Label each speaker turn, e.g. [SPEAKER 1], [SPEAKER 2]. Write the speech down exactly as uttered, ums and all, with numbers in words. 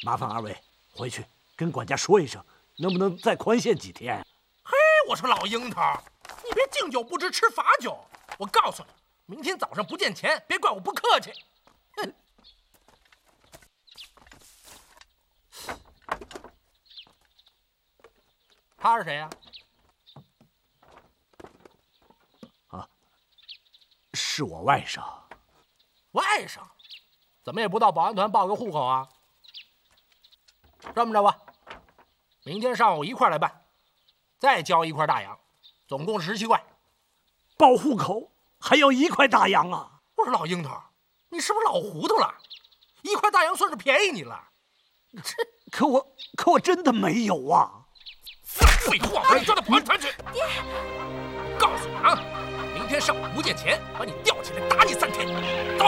[SPEAKER 1] 麻烦二位回去跟管家说一声，能不能再宽限几天？
[SPEAKER 2] 嘿，我说老樱桃，你别敬酒不吃吃罚酒。我告诉你，明天早上不见钱，别怪我不客气。哼！他是谁呀？
[SPEAKER 1] 啊，是我外甥。
[SPEAKER 2] 外甥？怎么也不到保安团报个户口啊？这么着吧，明天上午一块来办，再交一块大洋，总共十七块。
[SPEAKER 1] 报户口还要一块大洋啊！
[SPEAKER 2] 我说老樱桃，你是不是老糊涂了？一块大洋算是便宜你了。
[SPEAKER 1] 这可我可我真的没有啊！
[SPEAKER 2] 废话，把你抓到保安团去！
[SPEAKER 3] 爹，
[SPEAKER 2] 告诉你啊，明天上午不见钱，把你吊起来打你三天。走。